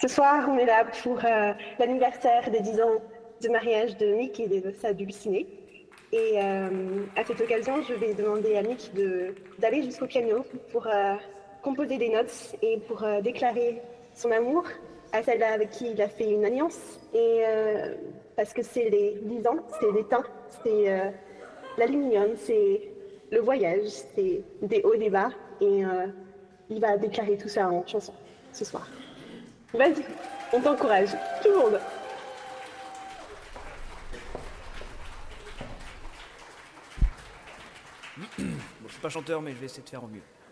Ce soir, on est là pour l'anniversaire des 10 ans de mariage de Mick et de sa dulcinée. Et à cette occasion, je vais demander à Mick d'aller jusqu'au piano pour composer des notes et pour déclarer son amour à celle avec qui il a fait une alliance. Et parce que c'est les 10 ans, c'est les temps, c'est l'aluminium, c'est le voyage, c'est des hauts, des bas. Et il va déclarer tout ça en chanson ce soir. Vas-y, on t'encourage, tout le monde. Bon, je suis pas chanteur, mais je vais essayer de faire au mieux.